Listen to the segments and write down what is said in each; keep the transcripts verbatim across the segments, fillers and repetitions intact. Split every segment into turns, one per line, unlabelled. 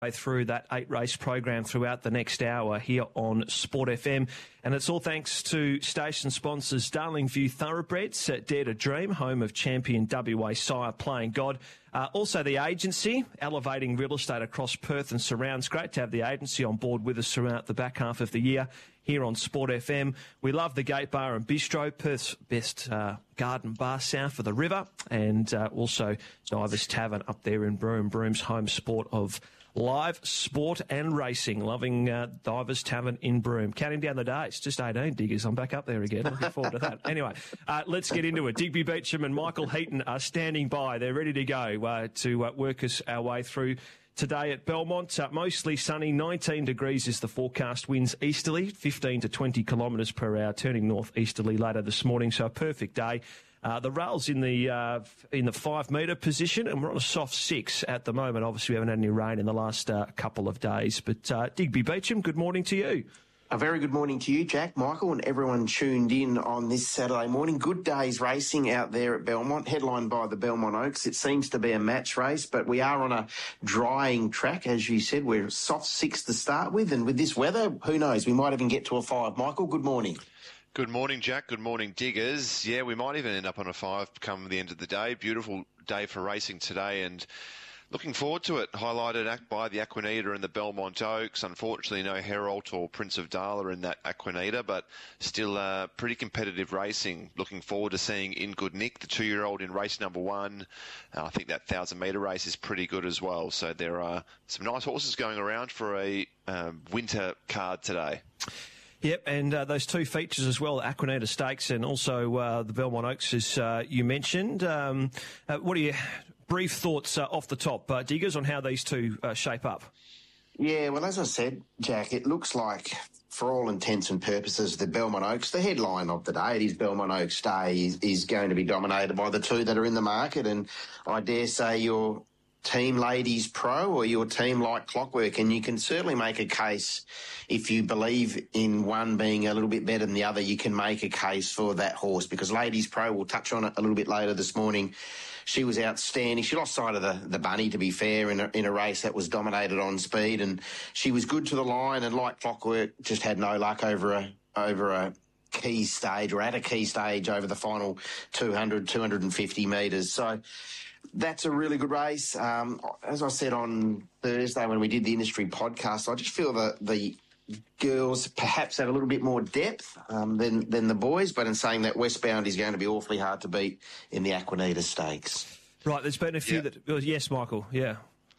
through that eight-race program throughout the next hour here on Sport F M. And it's all thanks to station sponsors Darling View Thoroughbreds, uh, Dare to Dream, home of champion W A Sire Playing God. Uh, also the agency, elevating real estate across Perth and surrounds. Great to have the agency on board with us throughout the back half of the year here on Sport F M. We love the Gate Bar and Bistro, Perth's best uh, garden bar south of the river, and uh, also Divers Tavern up there in Broome, Broome's home sport of live sport and racing. Loving uh, Divers Tavern in Broome. Counting down the days. Just eighteen, Diggers. I'm back up there again. Looking forward to that. Anyway, uh, let's get into it. Digby Beecham and Michael Heaton are standing by. They're ready to go uh, to uh, work us our way through today at Belmont. Uh, mostly sunny. nineteen degrees is the forecast. Winds easterly, fifteen to twenty kilometres per hour, turning north-easterly later this morning. So a perfect day. Uh, the rail's in the uh, in the five metre position, and we're on a soft six at the moment. Obviously, we haven't had any rain in the last uh, couple of days. But uh, Digby Beecham, good morning to you.
A very good morning to you, Jack, Michael, and everyone tuned in on this Saturday morning. Good day's racing out there at Belmont, headlined by the Belmont Oaks. It seems to be a match race, but we are on a drying track, as you said. We're soft six to start with, and with this weather, who knows, we might even get to a five. Michael, good morning.
Good morning, Jack. Good morning, Diggers. Yeah, we might even end up on a five come the end of the day. Beautiful day for racing today, and looking forward to it. Highlighted by the Aquanita and the Belmont Oaks. Unfortunately, no Herald or Prince of Darla in that Aquanita, but still uh, pretty competitive racing. Looking forward to seeing In Good Nick, the two-year-old, in race number one. Uh, I think that one thousand metre race is pretty good as well. So there are some nice horses going around for a um, winter card today.
Yep, and uh, those two features as well, Aquanita Stakes and also uh, the Belmont Oaks, as uh, you mentioned. Um, uh, what are your brief thoughts uh, off the top, uh, Diggers, on how these two uh, shape up?
Yeah, well, as I said, Jack, it looks like, for all intents and purposes, the Belmont Oaks, the headline of the day, it is Belmont Oaks Day, is, is going to be dominated by the two that are in the market, and I dare say your Team Ladies Pro or your team Like Clockwork, and you can certainly make a case, if you believe in one being a little bit better than the other, you can make a case for that horse, because Ladies Pro, we'll touch on it a little bit later this morning, she was outstanding. She lost sight of the, the bunny, to be fair, in a, in a race that was dominated on speed, and she was good to the line, and Like Clockwork just had no luck over a over a key stage, or at a key stage over the final two hundred, two hundred fifty metres. So that's a really good race. Um, as I said on Thursday when we did the industry podcast, I just feel that the girls perhaps have a little bit more depth um, than, than the boys, but in saying that, Westbound is going to be awfully hard to beat in the Aquanita Stakes.
Right, there's been a few yeah. that... Well, yes, Michael, yeah.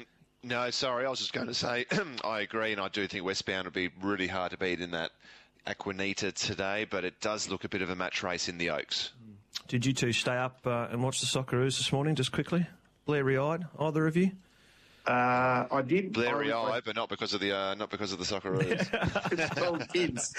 No, sorry, I was just going to say I agree, and I do think Westbound will be really hard to beat in that Aquanita today, but it does look a bit of a match race in the Oaks.
Did you two stay up uh, and watch the Socceroos this morning, just quickly? Blurry-eyed, either of you?
Uh, I did.
Blurry-eyed, but not because of the uh, not because of the Socceroos.
twelve kids.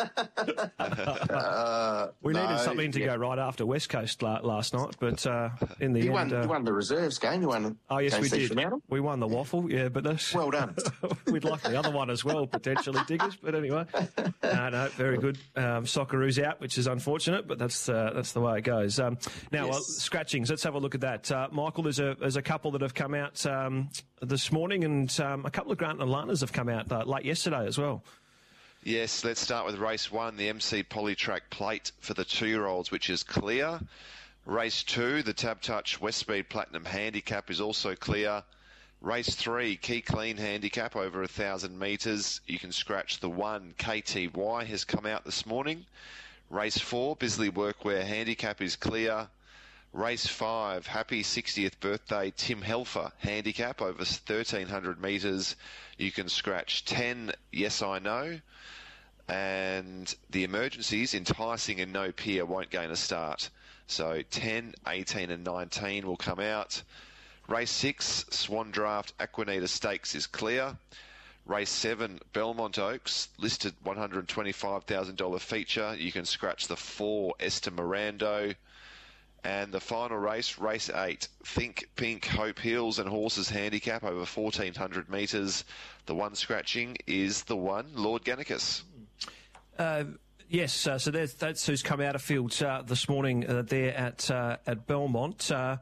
uh, we no, needed something to yeah. go right after West Coast la- last night, but uh, in the
you
end...
Won,
uh,
you won the reserves game. You won
Oh, yes, we did. We won the waffle, yeah, but that's...
Well done.
We'd like the other one as well, potentially, Diggers, but anyway. No, no, very good. Um, Socceroos out, which is unfortunate, but that's uh, that's the way it goes. Um, now, yes. uh, scratchings, let's have a look at that. Uh, Michael, there's a, there's a couple that have come out... Um, this morning, and um, a couple of Grant and Lanas have come out uh, late yesterday as well.
Yes, let's start with race one, the M C Polytrack Plate for the two-year-olds, which is clear. Race two, the Tab Touch West Speed Platinum Handicap is also clear. Race three, Key Clean Handicap over one thousand metres. You can scratch the one. K T Y has come out this morning. Race four, Bisley Workwear Handicap is clear. Race five, happy sixtieth birthday, Tim Helfer, handicap over thirteen hundred metres. You can scratch ten, Yes I Know. And the emergencies, Enticing and No Peer, won't gain a start. So ten, eighteen and nineteen will come out. Race six, Swan Draft Aquanita Stakes is clear. Race seven, Belmont Oaks, listed one hundred twenty-five thousand dollars feature. You can scratch the four, Esther Mirando. And the final race, race eight, Think Pink, Hope Hills and Horses Handicap over fourteen hundred metres. The one scratching is the one, Lord Gannicus.
Uh, yes, uh, so that's who's come out of field uh, this morning uh, there at uh, at Belmont. Uh,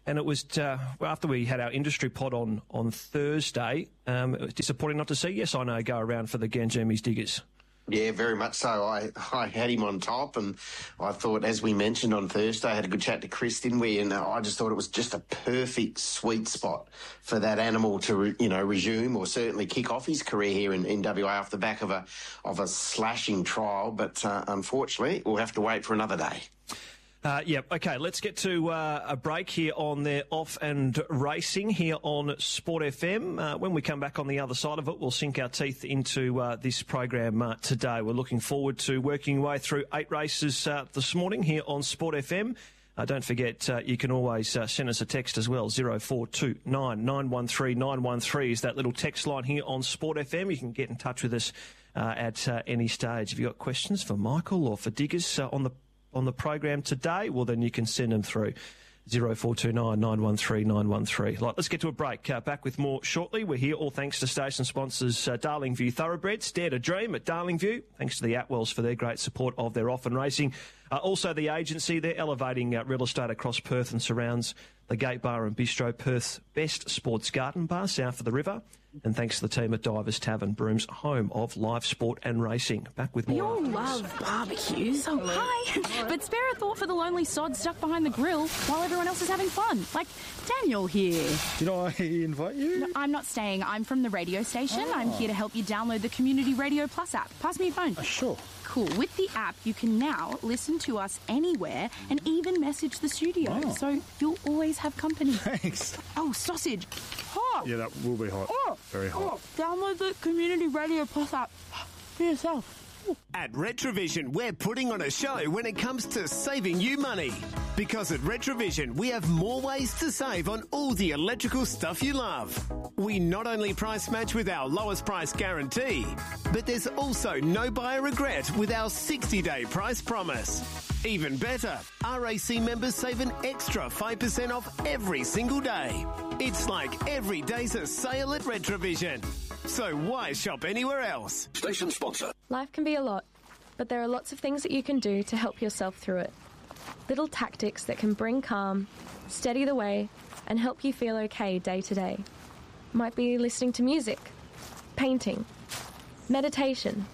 And it was uh, after we had our industry pod on on Thursday. Um, it was disappointing not to see Yes I Know go around for the Ganjumis Diggers.
Yeah, very much so. I, I had him on top, and I thought, as we mentioned on Thursday, I had a good chat to Chris, didn't we? And I just thought it was just a perfect sweet spot for that animal to, re, you know, resume or certainly kick off his career here in, in W A off the back of a of a slashing trial. But uh, unfortunately, we'll have to wait for another day.
Uh, yeah, OK, let's get to uh, a break here on their Off and Racing here on Sport F M. Uh, when we come back on the other side of it, we'll sink our teeth into uh, this program uh, today. We're looking forward to working our way through eight races uh, this morning here on Sport F M. Uh, don't forget, uh, you can always uh, send us a text as well. zero four two nine, nine one three, nine one three is that little text line here on Sport F M. You can get in touch with us uh, at uh, any stage. If you've got questions for Michael or for Diggers uh, on the on the program today, well, then you can send them through zero four two nine, nine one three, nine one three. Right, let's get to a break. Uh, back with more shortly. We're here all thanks to station sponsors uh, Darling View Thoroughbreds. Dare to Dream at Darling View. Thanks to the Atwells for their great support of their Off and Racing. Uh, also the agency, they're elevating uh, real estate across Perth and surrounds. The Gate Bar and Bistro, Perth's best sports garden bar south of the river. And thanks to the team at Divers Tavern, Broom's home of live sport and racing. Back with more.
We all love barbecues. Oh, hi. But spare a thought for the lonely sod stuck behind the grill while everyone else is having fun. Like Daniel here.
Did I invite you?
No, I'm not staying. I'm from the radio station. Oh. I'm here to help you download the Community Radio Plus app. Pass me your phone.
Uh, sure.
Cool. With the app, you can now listen to us anywhere and even message the studio.
Oh.
So you'll always have company.
Thanks.
Oh, sausage. Hot.
Yeah, that will be hot.
Oh.
Very hot.
Oh. Download the Community Radio Plus app for yourself.
At Retrovision, we're putting on a show when it comes to saving you money. Because at Retrovision, we have more ways to save on all the electrical stuff you love. We not only price match with our lowest price guarantee, but there's also no buyer regret with our sixty-day price promise. Even better, R A C members save an extra five percent off every single day. It's like every day's a sale at Retrovision. So why shop anywhere else?
Station sponsor.
Life can be a lot, but there are lots of things that you can do to help yourself through it. Little tactics that can bring calm, steady the way, and help you feel okay day to day. Might be listening to music, painting, meditation,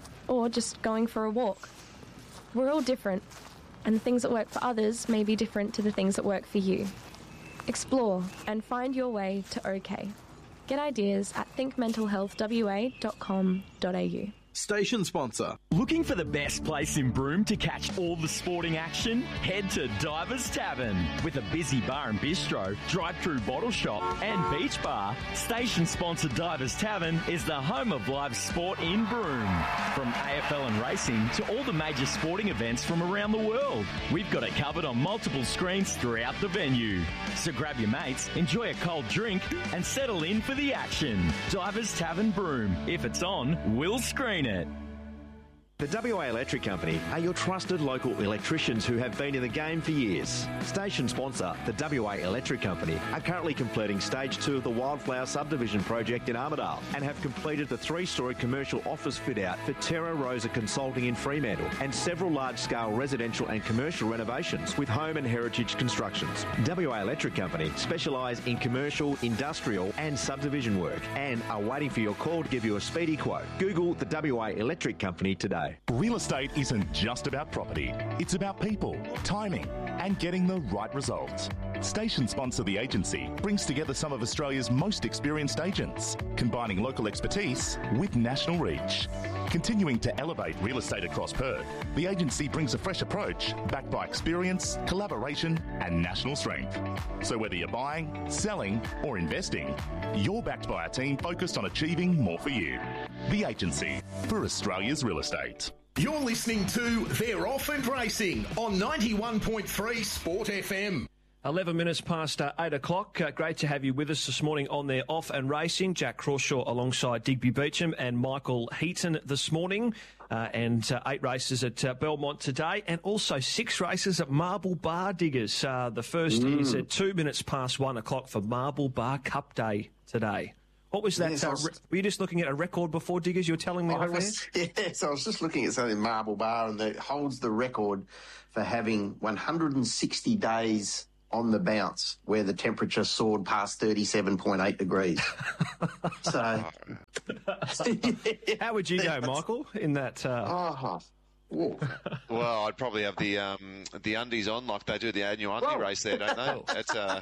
or just going for a walk. We're all different, and the things that work for others may be different to the things that work for you. Explore and find your way to OK. Get ideas at think mental health w a dot com dot a u.
Station sponsor.
Looking for the best place in Broome to catch all the sporting action? Head to Divers Tavern. With a busy bar and bistro, drive-through bottle shop and beach bar, station sponsor Divers Tavern is the home of live sport in Broome. From A F L and racing to all the major sporting events from around the world, we've got it covered on multiple screens throughout the venue. So grab your mates, enjoy a cold drink and settle in for the action. Divers Tavern Broome. If it's on, we'll screen it. It.
The W A Electric Company are your trusted local electricians who have been in the game for years. Station sponsor, the W A Electric Company, are currently completing stage two of the Wildflower Subdivision project in Armidale and have completed the three-storey commercial office fit-out for Terra Rosa Consulting in Fremantle and several large-scale residential and commercial renovations with home and heritage constructions. W A Electric Company specialise in commercial, industrial and subdivision work and are waiting for your call to give you a speedy quote. Google the W A Electric Company today.
Real estate isn't just about property. It's about people, timing, and getting the right results. Station sponsor The Agency brings together some of Australia's most experienced agents, combining local expertise with national reach. Continuing to elevate real estate across Perth, The Agency brings a fresh approach backed by experience, collaboration, and national strength. So whether you're buying, selling, or investing, you're backed by a team focused on achieving more for you. The Agency, for Australia's real estate.
You're listening to They're Off and Racing on ninety-one point three Sport F M.
eleven minutes past uh, eight o'clock. Uh, great to have you with us this morning on Their Off and Racing. Jack Crawshaw alongside Digby Beecham and Michael Heaton this morning. Uh, and uh, eight races at uh, Belmont today and also six races at Marble Bar, Diggers. Uh, the first mm. is at two minutes past one o'clock for Marble Bar Cup Day today. What was that?
Yes,
uh,
was,
re- were you just looking at a record before, Diggers? You were telling me
I
over
was, Yes, I was just looking at something, Marble Bar, and it holds the record for having one hundred sixty days on the bounce where the temperature soared past thirty-seven point eight degrees. So,
how would you go, Michael, in that? Uh...
Oh.
Well, I'd probably have the um, the undies on like they do the annual undie
Whoa.
race there, don't they? At, uh,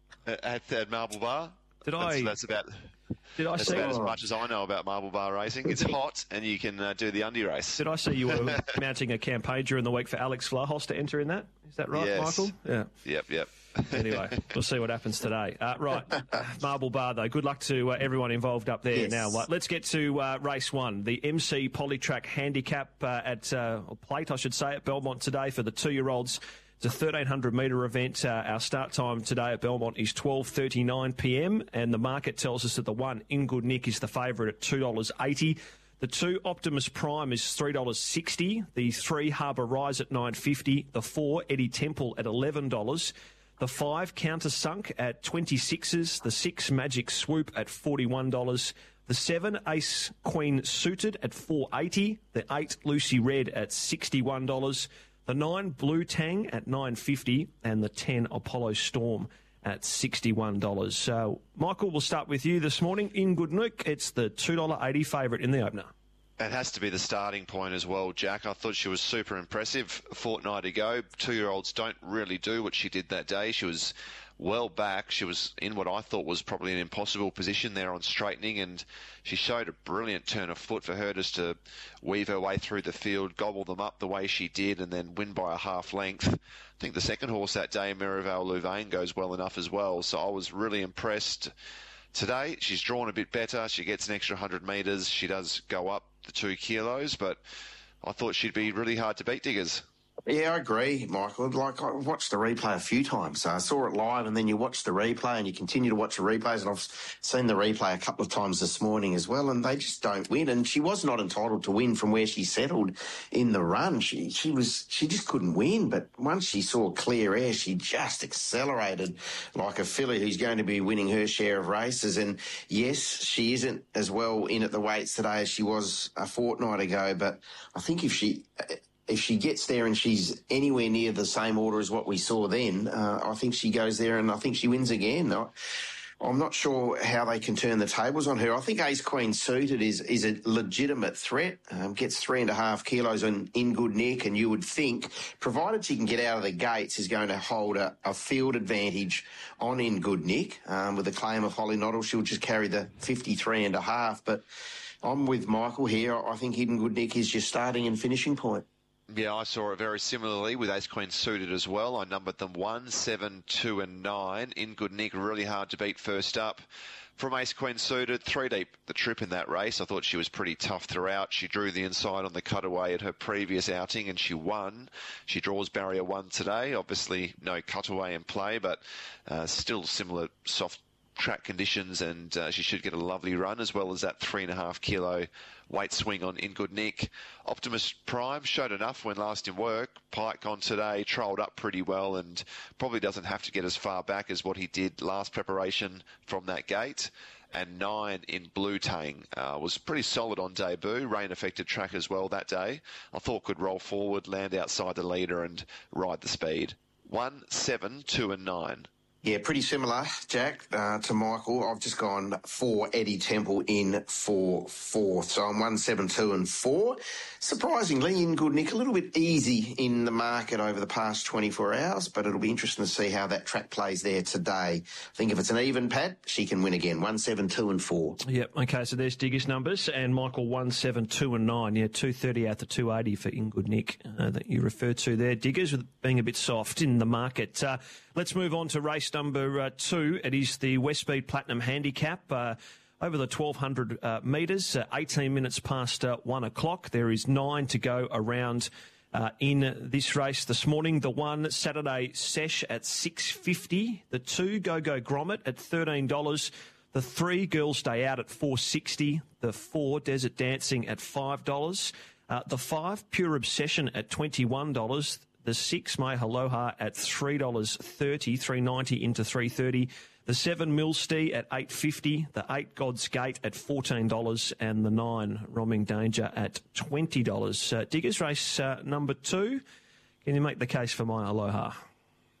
at, at Marble Bar.
Did
that's,
I?
That's about.
Did I
That's
see?
about as much as I know about Marble Bar racing. It's hot, and you can uh, do the undie race.
Did I see you were mounting a campaign during the week for Alex Vlahos to enter in that? Is that right,
Yes.
Michael? Yeah.
Yep, yep.
Anyway, we'll see what happens today. Uh, right, Marble Bar, though. Good luck to uh, everyone involved up there.
Yes.
Now, uh, let's get to uh, race one, the M C Polytrack Handicap uh, at uh, or Plate, I should say, at Belmont today for the two-year-olds. It's a thirteen hundred metre event. Uh, our start time today at Belmont is twelve thirty-nine p m, and the market tells us that the one, In Good Nick, is the favourite at two dollars eighty. The two, Optimus Prime, is three dollars sixty. The three, Harbour Rise, at nine dollars fifty. The four, Eddie Temple, at eleven dollars. The five, Countersunk, at twenty-sixes. The six, Magic Swoop, at forty-one dollars. The seven, Ace Queen Suited, at four dollars eighty. The eight, Lucy Red, at sixty-one dollars. The nine, Blue Tang, at nine dollars fifty, and the ten, Apollo Storm, at sixty-one dollars. So, Michael, we'll start with you this morning. In Good Nick, it's the two dollars eighty favourite in the opener.
It has to be the starting point as well, Jack. I thought she was super impressive a fortnight ago. Two-year-olds don't really do what she did that day. She was well back. She was in what I thought was probably an impossible position there on straightening, and she showed a brilliant turn of foot for her just to weave her way through the field, gobble them up the way she did, and then win by a half length. I think the second horse that day, Merivale Louvain, goes well enough as well, so I was really impressed. Today, she's drawn a bit better. She gets an extra one hundred metres. She does go up the two kilos, but I thought she'd be really hard to beat, Diggers.
Yeah, I agree, Michael. Like, I watched the replay a few times. So I saw it live, and then you watch the replay, and you continue to watch the replays. And I've seen the replay a couple of times this morning as well, and they just don't win. And she was not entitled to win from where she settled in the run. She she was she just couldn't win. But once she saw clear air, she just accelerated like a filly who's going to be winning her share of races. And yes, she isn't as well in at the weights today as she was a fortnight ago. But I think if she If she gets there and she's anywhere near the same order as what we saw then, uh, I think she goes there and I think she wins again. I, I'm not sure how they can turn the tables on her. I think Ace Queen Suited is is a legitimate threat. Um, gets three and a half kilos on In Good Nick, and you would think, provided she can get out of the gates, is going to hold a, a field advantage on In Good Nick. Um, with the claim of Holly Noddle, she'll just carry the fifty-three and a half. But I'm with Michael here. I think In Good Nick is your starting and finishing point.
Yeah, I saw it very similarly with Ace Queen Suited as well. I numbered them one, seven, two and nine. In Good Nick, really hard to beat first up. From Ace Queen Suited, three deep the trip in that race. I thought she was pretty tough throughout. She drew the inside on the cutaway at her previous outing and she won. She draws barrier one today. Obviously no cutaway in play, but uh, still similar soft track conditions, and uh, she should get a lovely run, as well as that three and a half kilo weight swing on In Good Nick. Optimus Prime showed enough when last in work. Pike on today, trolled up pretty well, and probably doesn't have to get as far back as what he did last preparation from that gate. And nine in Blue Tang uh, was pretty solid on debut. Rain affected track as well that day. I thought could roll forward, land outside the leader, and ride the speed. One, seven, two, and nine.
Yeah, pretty similar, Jack, uh, to Michael. I've just gone for Eddie Temple in for fourth. So I'm one, seven, two and four. Surprisingly, In Good Nick, a little bit easy in the market over the past twenty-four hours, but it'll be interesting to see how that track plays there today. I think if it's an even pad, she can win again. One, seven, two and four.
Yep, okay, so there's Digger's numbers, and Michael one, seven, two and nine. Yeah, two thirty out to two eighty for In Good Nick uh, that you referred to there. Diggers, with being a bit soft in the market. Uh, let's move on to race number uh, two. It is the Westmead Platinum Handicap. Uh, over the twelve hundred uh, metres, uh, eighteen minutes past uh, one o'clock. There is nine to go around uh, in this race this morning. The one, Saturday Sesh at six fifty. The two, Go Go Grommet at thirteen dollars. The three, Girls Day Out at four sixty. The four, Desert Dancing at five dollars. Uh, the five, Pure Obsession at twenty-one dollars. The six, May Aloha at three dollars thirty, three ninety into three thirty. The seven, Milstee at eight fifty. The eight, God's Gate at fourteen dollars. And the nine, Roaming Danger at twenty dollars. Uh, Diggers, race uh, number two. Can you make the case for My Aloha?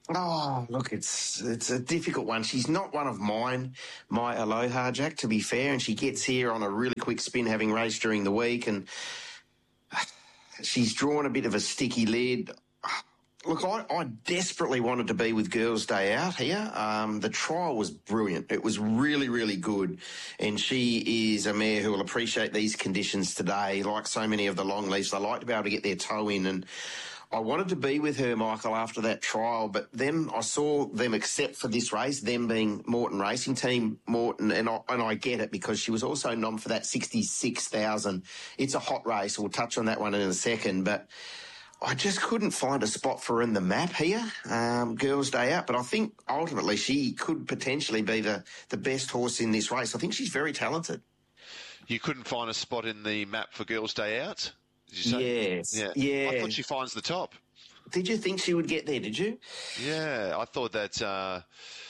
Oh, look, it's it's a difficult one. She's not one of mine, my Aloha, Jack, to be fair, and she gets here on a really quick spin, having raced during the week, and she's drawn a bit of a sticky lid. Look, I, I desperately wanted to be with Girls' Day Out here. Um, the trial was brilliant. It was really, really good. And she is a mare who will appreciate these conditions today. Like so many of the long leaves, they like to be able to get their toe in. And I wanted to be with her, Michael, after that trial, but then I saw them accept for this race, them being Morton Racing Team, Morton, and I, and I get it because she was also nom for that sixty-six thousand. It's a hot race. We'll touch on that one in a second, but I just couldn't find a spot for her in the map here, um, Girls' Day Out. But I think ultimately she could potentially be the, the best horse in this race. I think she's very talented.
You couldn't find a spot in the map for Girls' Day Out? Did you say?
Yes.
Yeah.
yeah.
I thought she finds the top.
Did you think she would get there, did you?
Yeah, I thought that uh,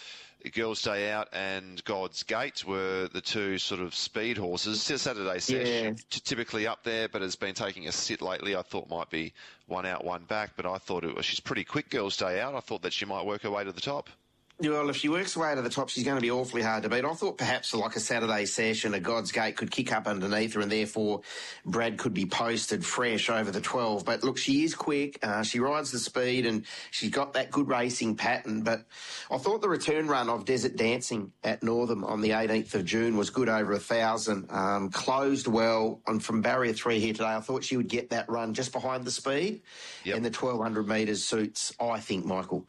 Girls' Day Out and God's Gate were the two sort of speed horses. Saturday Sesh,
Yeah.
typically up there, but has been taking a sit lately. I thought might be one out, one back, but I thought it was, she's pretty quick, Girls' Day Out. I thought that she might work her way to the top.
Well, if she works her way to the top, she's going to be awfully hard to beat. I thought perhaps like a Saturday session, a God's Gate could kick up underneath her and therefore Brad could be posted fresh over the twelve. But look, she is quick. Uh, she rides the speed and she's got that good racing pattern. But I thought the return run of Desert Dancing at Northam on the eighteenth of June was good, over a thousand. Um, closed well. And from barrier three here today, I thought she would get that run just behind the speed.
Yep.
And the twelve hundred metres suits, I think, Michael.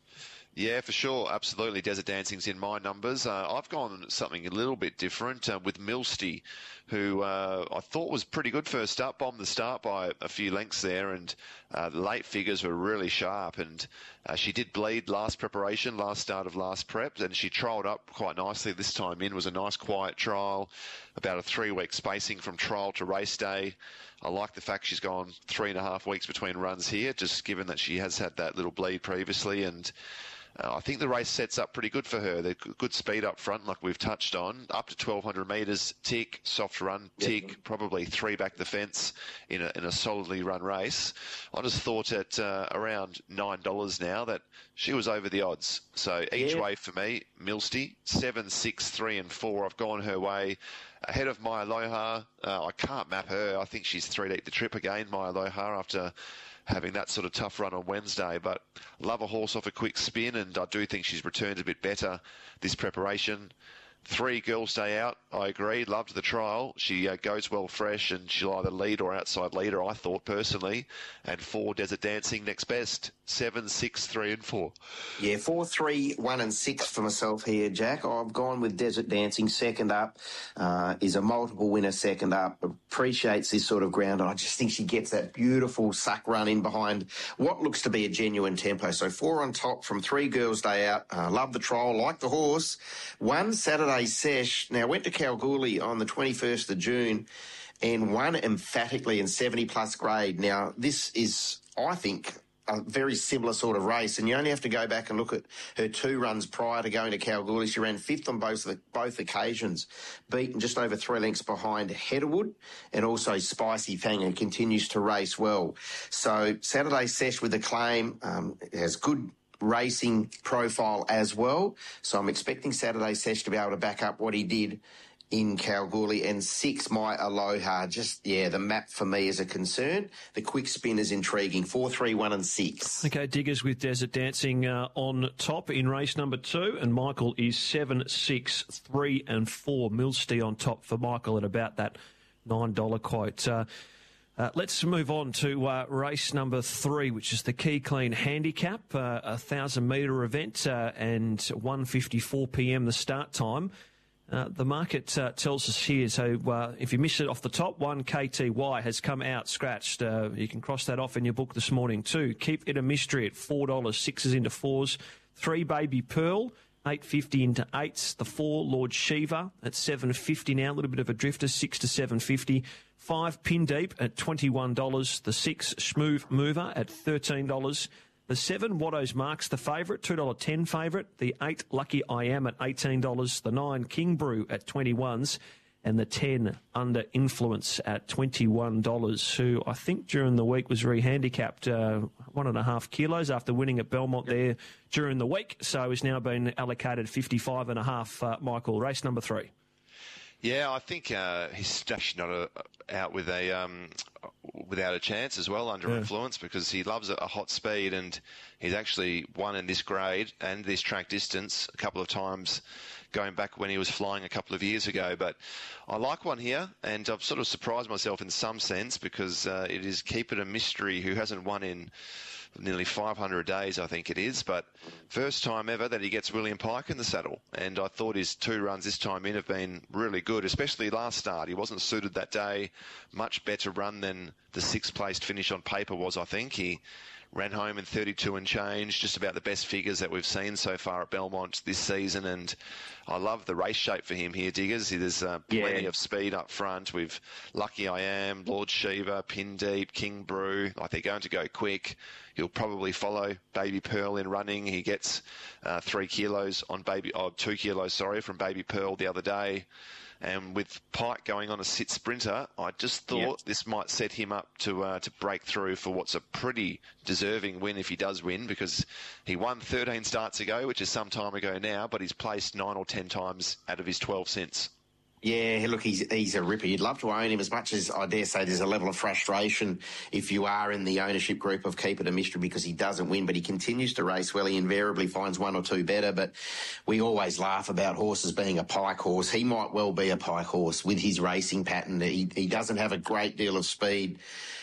Yeah, for sure. Absolutely. Desert Dancing's in my numbers. Uh, I've gone something a little bit different uh, with Milsty, who uh, I thought was pretty good first up, bombed the start by a few lengths there, and uh, the late figures were really sharp. And uh, she did bleed last preparation, last start of last prep, and she trialled up quite nicely this time in. It was a nice quiet trial, about a three-week spacing from trial to race day. I like the fact she's gone three and a half weeks between runs here, just given that she has had that little bleed previously, and Uh, I think the race sets up pretty good for her. They're good speed up front, like we've touched on, up to twelve hundred metres, tick, soft run, tick, yep. Probably three back the fence in a, in a solidly run race. I just thought at uh, around nine dollars now that she was over the odds. So each yeah. way for me, Milsty, seven, six, three and four. I've gone her way. Ahead of My Aloha, uh, I can't map her. I think she's three deep the trip again, My Aloha, after having that sort of tough run on Wednesday. But love a horse off a quick spin, and I do think she's returned a bit better this preparation. Three, Girls' Day Out, I agree. Loved the trial. She uh, goes well fresh, and she'll either lead or outside leader, I thought, personally. And four, Desert Dancing, next best. Seven, six, three, and four.
Yeah, four, three, one, and six for myself here, Jack. I've gone with Desert Dancing. Second up uh, is a multiple winner. Second up appreciates this sort of ground. I just think she gets that beautiful suck run in behind what looks to be a genuine tempo. So four on top from three, Girls' Day Out. Uh, love the trial, like the horse. One, Saturday Sesh. Now, went to Kalgoorlie on the twenty-first of June and won emphatically in seventy plus grade. Now, this is, I think, a very similar sort of race, and you only have to go back and look at her two runs prior to going to Kalgoorlie. She ran fifth on both the, both occasions, beaten just over three lengths behind Heatherwood and also Spicy Fang, who continues to race well. So Saturday Sesh with the claim um, has good racing profile as well. So I'm expecting Saturday Sesh to be able to back up what he did in Kalgoorlie. And six, My Aloha. Just, yeah, the map for me is a concern. The quick spin is intriguing. Four, three, one and six.
Okay, Diggers with Desert Dancing uh, on top in race number two. And Michael is seven, six, three and four. Milsty on top for Michael at about that nine dollar quote. Uh, Uh, let's move on to uh, race number three, which is the Key Clean Handicap, uh, a thousand metre event, uh, and one fifty-four p m the start time. Uh, the market uh, tells us here, so uh, if you miss it off the top, one K T Y has come out scratched. Uh, you can cross that off in your book this morning too. Keep It a Mystery at four dollars, sixes into fours. Three, Baby Pearl, eight fifty into eights. The four, Lord Shiva at seven fifty now, a little bit of a drifter, six to seven fifty. Five, Pin Deep at twenty-one dollars. The six, Schmoove Mover at thirteen dollars. The seven, Watto's Marks, the favourite, two dollars ten favourite. The eight, Lucky I Am at eighteen dollars. The nine, King Brew at twenty-ones. and the ten Under Influence at twenty-one dollars, who I think during the week was re-handicapped uh, one and a half kilos after winning at Belmont there during the week. So he's now been allocated fifty-five and a half, uh, Michael. Race number three.
Yeah, I think uh, he's actually not a, out with a um, without a chance as well under yeah. influence, because he loves a, a hot speed, and he's actually won in this grade and this track distance a couple of times going back when he was flying a couple of years ago. But I like one here, and I've sort of surprised myself in some sense, because uh, it is Keep It a Mystery, who hasn't won in nearly five hundred days, I think it is, but first time ever that he gets William Pike in the saddle. And I thought his two runs this time in have been really good, especially last start. He wasn't suited that day. Much better run than the sixth placed finish on paper was, I think. He ran home in thirty-two and change, just about the best figures that we've seen so far at Belmont this season. And I love the race shape for him here, Diggers. There's uh, plenty yeah. of speed up front with Lucky I Am, Lord Shiva, Pin Deep, King Brew. Like, they're going to go quick. He'll probably follow Baby Pearl in running. He gets uh, three kilos on Baby, oh, two kilos, sorry, from Baby Pearl the other day. And with Pike going on a sit sprinter, I just thought yep. this might set him up to uh, to break through for what's a pretty deserving win if he does win, because he won thirteen starts ago, which is some time ago now, but he's placed nine or ten times out of his twelve since.
Yeah, look, he's he's a ripper. You'd love to own him, as much as I dare say there's a level of frustration if you are in the ownership group of Keep It a Mystery, because he doesn't win, but he continues to race well. He invariably finds one or two better, but we always laugh about horses being a pike horse. He might well be a pike horse with his racing pattern. He, he doesn't have a great deal of speed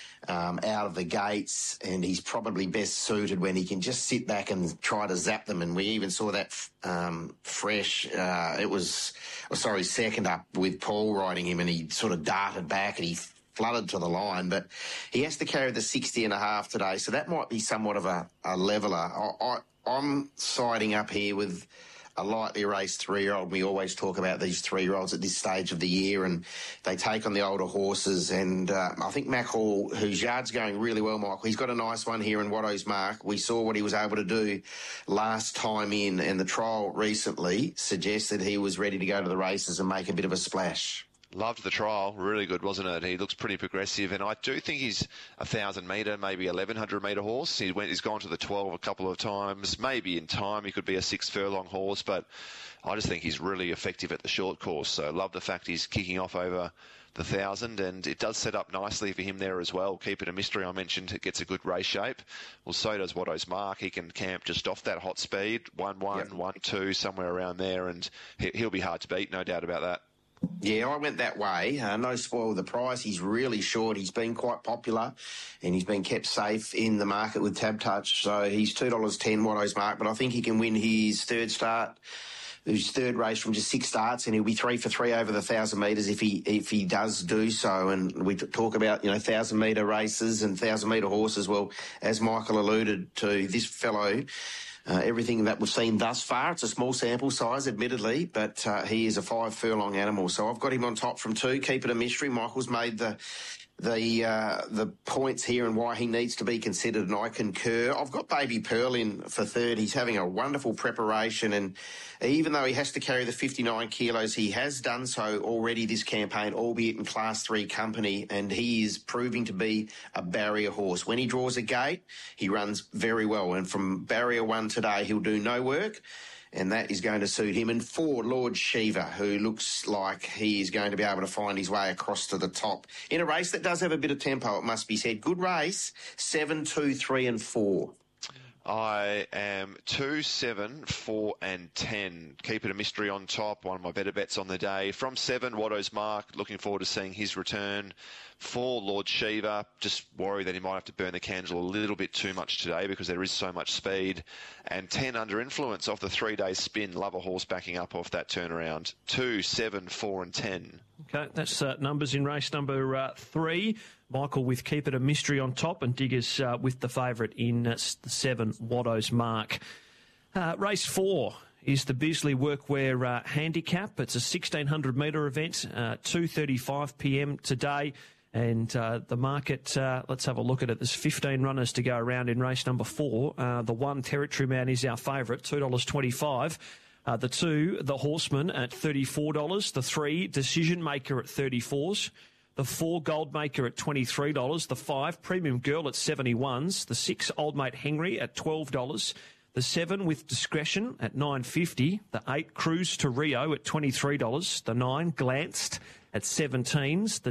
Um, out of the gates, and he's probably best suited when he can just sit back and try to zap them. And we even saw that um, fresh, uh, it was, oh, sorry, second up with Paul riding him, and he sort of darted back and he flooded to the line. But he has to carry the sixty and a half today, so that might be somewhat of a, a leveller. I, I, I'm siding up here with a lightly raced three-year-old. We always talk about these three-year-olds at this stage of the year, and they take on the older horses. And uh, I think Mac Hall, whose yard's going really well, Michael, he's got a nice one here in Watto's Mark. We saw what he was able to do last time in, and the trial recently suggested he was ready to go to the races and make a bit of a splash.
Loved the trial. Really good, wasn't it? He looks pretty progressive, and I do think he's a thousand metre, maybe eleven hundred metre horse. He went, he's gone to the twelve a couple of times. Maybe in time he could be a six furlong horse, but I just think he's really effective at the short course. So I love the fact he's kicking off over the thousand, and it does set up nicely for him there as well. Keep It a Mystery, I mentioned, it gets a good race shape. Well, so does Watto's Mark. He can camp just off that hot speed, one one, yep. one two, somewhere around there, and he'll be hard to beat, no doubt about that.
Yeah, I went that way. Uh, no spoil the price. He's really short. He's been quite popular, and he's been kept safe in the market with Tab Touch. So he's two dollars ten, Watto's Mark, but I think he can win his third start, his third race from just six starts, and he'll be three for three over the thousand metres if he if he does do so. And we talk about, you know, thousand metre races and thousand metre horses. Well, as Michael alluded to, this fellow, Uh, everything that we've seen thus far, it's a small sample size, admittedly, but uh, he is a five furlong animal. So I've got him on top from two. Keep It a Mystery. Michael's made the the uh, the points here and why he needs to be considered, and I concur. I've got Baby Pearl in for third. He's having a wonderful preparation, and even though he has to carry the fifty-nine kilos, he has done so already this campaign, albeit in Class three company, and he is proving to be a barrier horse. When he draws a gate, he runs very well, and from barrier one today, he'll do no work, and that is going to suit him. And four, Lord Shiva, who looks like he is going to be able to find his way across to the top in a race that does have a bit of tempo, it must be said. Good race, seven, two, three and four.
I am two, seven, four and ten. Keep It a Mystery on top, one of my better bets on the day. From seven, Watto's Mark, looking forward to seeing his return. Four, Lord Shiva, just worry that he might have to burn the candle a little bit too much today because there is so much speed. And ten, Under Influence off the three-day spin. Love a horse backing up off that turnaround. Two, seven, four and ten.
Okay, that's uh, numbers in race number uh, three. Michael with Keep It a Mystery on top, and Diggers uh, with the favourite in uh, the seven, Watto's Mark. Uh, race four is the Bisley Workwear uh, Handicap. It's a sixteen hundred metre event, uh, two thirty-five p m today. And uh, the market, uh, let's have a look at it. There's fifteen runners to go around in race number four. Uh, the one, Territory Man, is our favourite, two dollars twenty-five. Uh, the two, the Horseman at thirty-four dollars. The three, Decision Maker at thirty-four dollars. The four, Gold Maker at twenty-three dollars. The five, Premium Girl at seventy-one dollars. The six, Old Mate Henry at twelve dollars. The seven, With Discretion at nine fifty. The eight, Cruise to Rio at twenty-three dollars. The nine, Glanced at seventeen dollars. The